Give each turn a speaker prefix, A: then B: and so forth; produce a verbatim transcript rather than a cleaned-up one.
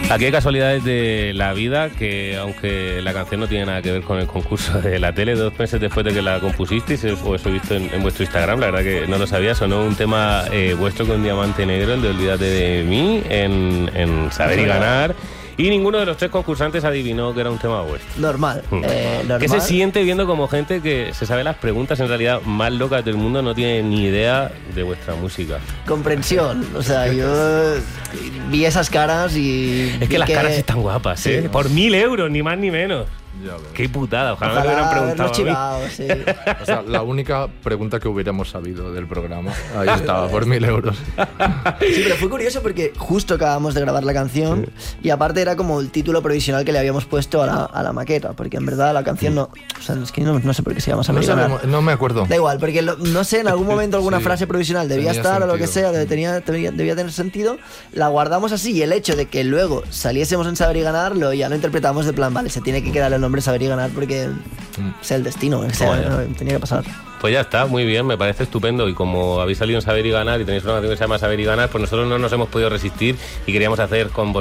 A: Aquí hay casualidades de la vida que, aunque la canción no tiene nada que ver con el concurso de la tele, dos meses después de que la compusisteis, o eso he visto en, en vuestro Instagram, la verdad que no lo sabía, sonó un tema eh, vuestro con Diamante Negro, el de Olvídate de mí, en, en Saber y Ganar. Y ninguno de los tres concursantes adivinó que era un tema vuestro.
B: Normal.
A: Mm.
B: Eh, normal.
A: ¿Qué se siente viendo como gente que se sabe las preguntas en realidad más locas del mundo no tiene ni idea de vuestra música?
B: Comprensión. O sea, yo vi esas caras y...
A: Es que las que... caras están guapas,
B: sí,
A: ¿eh? Por mil euros, ni más ni menos. Qué putada, ojalá, ojalá me hubieran preguntado
B: chivado,
A: a mí.
B: Sí.
C: O sea, la única pregunta que hubiéramos sabido del programa, ahí estaba, por mil euros.
B: Sí, pero fue curioso porque justo acabamos de grabar la canción sí. y aparte era como el título provisional que le habíamos puesto a la, a la maqueta, porque en verdad la canción no... O sea, es que no, no sé por qué se llama Saber y Ganar.
C: No, no me acuerdo.
B: Da igual, porque lo, no sé, en algún momento alguna sí, frase provisional debía estar sentido. O lo que sea, tenía, debía, debía tener sentido. La guardamos así y el hecho de que luego saliésemos en Saber y Ganar, lo, ya lo interpretamos de plan, vale, se tiene que quedar el nombre Saber y Ganar porque mm. es el destino, o sea, oh, no, tenía que pasar.
A: Pues ya está, muy bien, me parece estupendo. Y como habéis salido en Saber y Ganar y tenéis una canción que se llama Saber y Ganar, pues nosotros no nos hemos podido resistir y queríamos hacer con vosotros